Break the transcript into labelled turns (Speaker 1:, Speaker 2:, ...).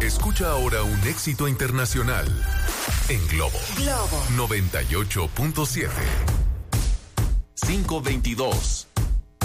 Speaker 1: Escucha ahora un éxito internacional en Globo 98.7.
Speaker 2: 522.